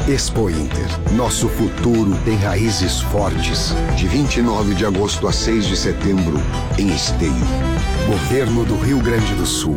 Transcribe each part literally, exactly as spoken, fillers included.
Expo Inter. Nosso futuro tem raízes fortes. De vinte e nove de agosto a seis de setembro, em Esteio. Governo do Rio Grande do Sul.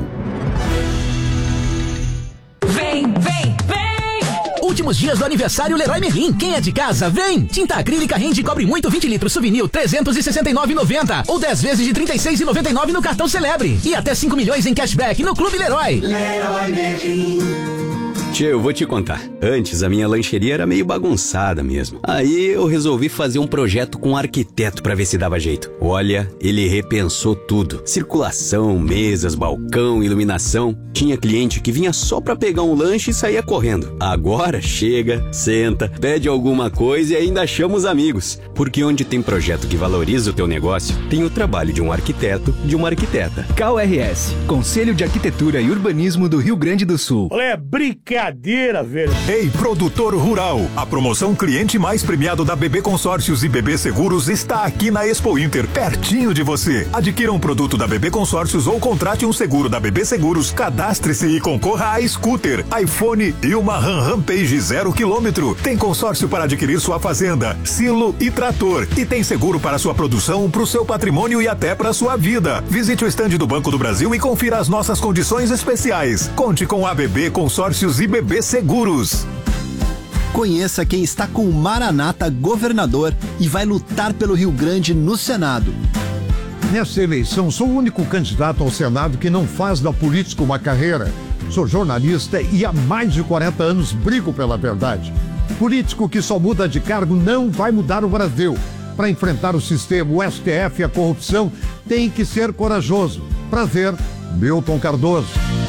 Vem, vem, vem! Últimos dias do aniversário Leroy Merlin. Quem é de casa, vem! Tinta acrílica Rende Cobre Muito vinte litros Souvenir trezentos e sessenta e nove reais e noventa centavos ou dez vezes de trinta e seis reais e noventa e nove centavos no cartão Celebre. E até cinco milhões em cashback no Clube Leroy. Leroy Merlin. Tio, eu vou te contar. Antes a minha lancheria era meio bagunçada mesmo. Aí eu resolvi fazer um projeto com um arquiteto pra ver se dava jeito. Olha, ele repensou tudo. Circulação, mesas, balcão, iluminação. Tinha cliente que vinha só pra pegar um lanche e saía correndo. Agora chega, senta, pede alguma coisa e ainda chama os amigos. Porque onde tem projeto que valoriza o teu negócio, tem o trabalho de um arquiteto, de uma arquiteta. K U R S, Conselho de Arquitetura e Urbanismo do Rio Grande do Sul. É brincadeira, velho. Ei, produtor rural, a promoção cliente mais premiado da B B Consórcios e B B Seguros está aqui na Expo Inter, pertinho de você. Adquira um produto da B B Consórcios ou contrate um seguro da B B Seguros, cadastre-se e concorra a scooter, iPhone e uma Ram Rampage zero quilômetro. Tem consórcio para adquirir sua fazenda, silo e trator. E tem seguro para sua produção, para o seu patrimônio e até para sua vida. Visite o estande do Banco do Brasil e confira as nossas condições especiais. Conte com a B B Consórcios e B B Seguros. Conheça quem está com o Maranata governador e vai lutar pelo Rio Grande no Senado. Nessa eleição, sou o único candidato ao Senado que não faz da política uma carreira. Sou jornalista e há mais de quarenta anos brigo pela verdade. Político que só muda de cargo não vai mudar o Brasil. Para enfrentar o sistema, o S T F e a corrupção, tem que ser corajoso. Prazer, Milton Cardoso.